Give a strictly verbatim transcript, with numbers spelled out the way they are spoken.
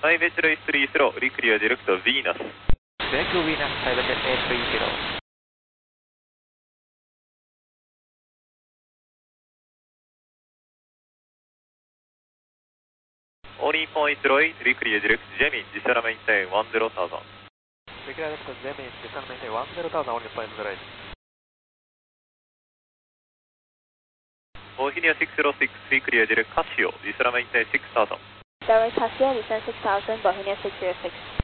five H three three zero, reclear direct Venus. Direct Venus five H three zero. Only point eight, reclear direct Gemini, descend maintain one zero thousand. Reclear direct Gemini, descend maintain one zero thousand, only point zero eight. Bohemia six zero six, reclear direct Casio, descend maintain six thousand. Direct Casio, descend six thousand, Bohemia six zero six.